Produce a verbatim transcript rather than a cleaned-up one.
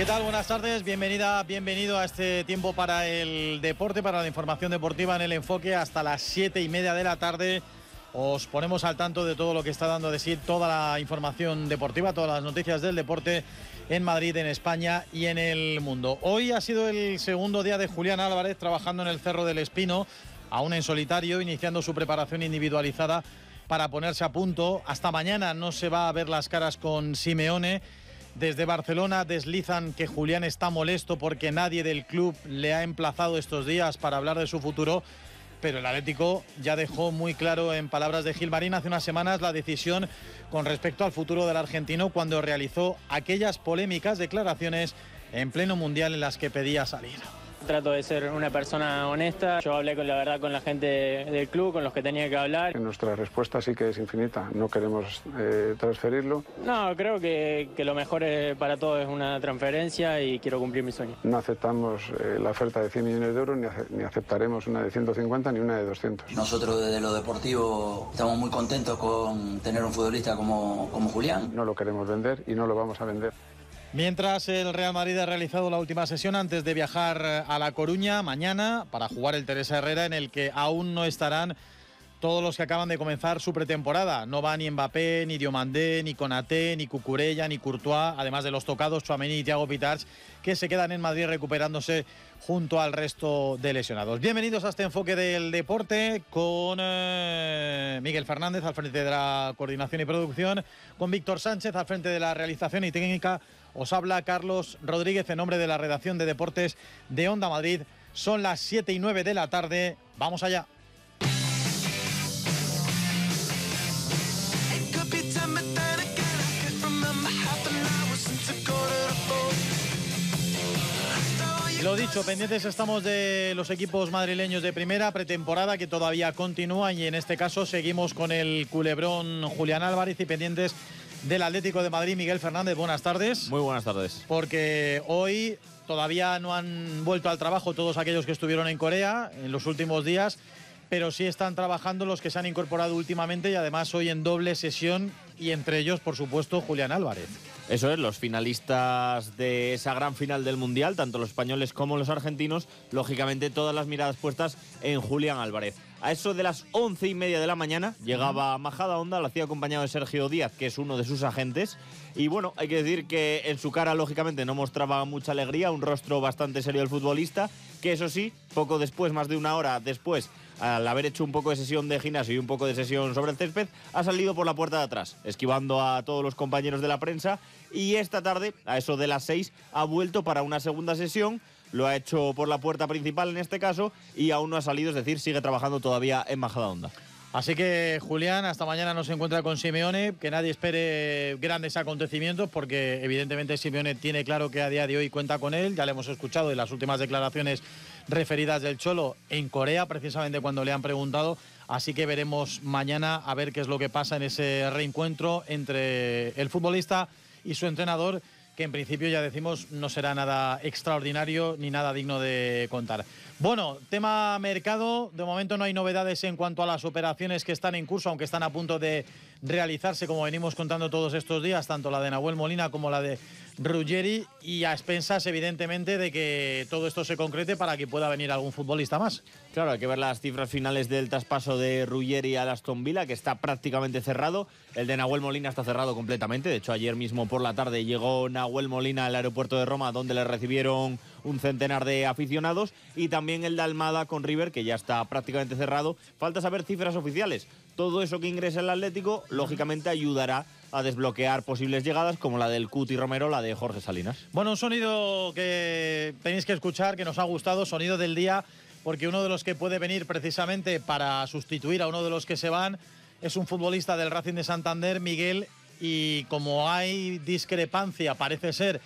¿Qué tal? Buenas tardes, bienvenida, bienvenido a este tiempo para el deporte, para la información deportiva en El Enfoque. Hasta las siete y media de la tarde os ponemos al tanto de todo lo que está dando de sí toda la información deportiva, todas las noticias del deporte en Madrid, en España y en el mundo. Hoy ha sido el segundo día de Julián Álvarez trabajando en el Cerro del Espino, aún en solitario, iniciando su preparación individualizada para ponerse a punto. Hasta mañana no se va a ver las caras con Simeone. Desde Barcelona deslizan que Julián está molesto porque nadie del club le ha emplazado estos días para hablar de su futuro, pero el Atlético ya dejó muy claro en palabras de Gilmarín hace unas semanas la decisión con respecto al futuro del argentino cuando realizó aquellas polémicas declaraciones en pleno Mundial en las que pedía salir. Trato de ser una persona honesta. Yo hablé con la verdad con la gente del club, con los que tenía que hablar. Nuestra respuesta sí que es infinita. No queremos eh, transferirlo. No, creo que, que lo mejor para todos es una transferencia y quiero cumplir mi sueño. No aceptamos eh, la oferta de cien millones de euros, ni, ace ni aceptaremos una de ciento cincuenta ni una de doscientos. Nosotros desde lo deportivo estamos muy contentos con tener un futbolista como, como Julián. No lo queremos vender y no lo vamos a vender. Mientras el Real Madrid ha realizado la última sesión antes de viajar a La Coruña mañana para jugar el Teresa Herrera, en el que aún no estarán todos los que acaban de comenzar su pretemporada. No va ni Mbappé, ni Diomandé, ni Konaté, ni Cucurella, ni Courtois, además de los tocados Tchouaméni y Thiago Pitarch, que se quedan en Madrid recuperándose junto al resto de lesionados. Bienvenidos a este enfoque del deporte con eh, Miguel Fernández al frente de la coordinación y producción, con Víctor Sánchez al frente de la realización y técnica. Os habla Carlos Rodríguez en nombre de la redacción de deportes de Onda Madrid. Son las siete y nueve de la tarde. Vamos allá. Lo dicho, pendientes estamos de los equipos madrileños de primera, pretemporada que todavía continúa, y en este caso seguimos con el culebrón Julián Álvarez, y pendientes del Atlético de Madrid. Miguel Fernández, buenas tardes. Muy buenas tardes. Porque hoy todavía no han vuelto al trabajo todos aquellos que estuvieron en Corea en los últimos días, pero sí están trabajando los que se han incorporado últimamente, y además hoy en doble sesión, y entre ellos, por supuesto, Julián Álvarez. Eso es, los finalistas de esa gran final del Mundial, tanto los españoles como los argentinos, lógicamente todas las miradas puestas en Julián Álvarez. A eso de las once y media de la mañana llegaba Majadahonda, lo hacía acompañado de Sergio Díaz, que es uno de sus agentes, y bueno, hay que decir que en su cara lógicamente no mostraba mucha alegría, un rostro bastante serio del futbolista, que eso sí, poco después, más de una hora después, al haber hecho un poco de sesión de gimnasio y un poco de sesión sobre el césped, ha salido por la puerta de atrás, esquivando a todos los compañeros de la prensa, y esta tarde, a eso de las seis, ha vuelto para una segunda sesión. Lo ha hecho por la puerta principal en este caso, y aún no ha salido, es decir, sigue trabajando todavía en Majadahonda. Así que Julián hasta mañana no se encuentra con Simeone, que nadie espere grandes acontecimientos, porque evidentemente Simeone tiene claro que a día de hoy cuenta con él. Ya le hemos escuchado en las últimas declaraciones referidas del Cholo en Corea, precisamente cuando le han preguntado. Así que veremos mañana a ver qué es lo que pasa en ese reencuentro entre el futbolista y su entrenador, que en principio, ya decimos, no será nada extraordinario ni nada digno de contar. Bueno, tema mercado, de momento no hay novedades en cuanto a las operaciones que están en curso, aunque están a punto de realizarse, como venimos contando todos estos días, tanto la de Nahuel Molina como la de Ruggeri, y a expensas, evidentemente, de que todo esto se concrete para que pueda venir algún futbolista más. Claro, hay que ver las cifras finales del traspaso de Ruggeri al Aston Villa, que está prácticamente cerrado. El de Nahuel Molina está cerrado completamente. De hecho, ayer mismo por la tarde llegó Nahuel Molina al aeropuerto de Roma, donde le recibieron un centenar de aficionados, y también el de Almada con River, que ya está prácticamente cerrado. Falta saber cifras oficiales. Todo eso que ingrese el Atlético, lógicamente, ayudará a desbloquear posibles llegadas, como la del Cuti Romero, la de Jorge Salinas. Bueno, un sonido que tenéis que escuchar, que nos ha gustado, sonido del día, porque uno de los que puede venir precisamente para sustituir a uno de los que se van es un futbolista del Racing de Santander, Miguel, y como hay discrepancia, parece ser,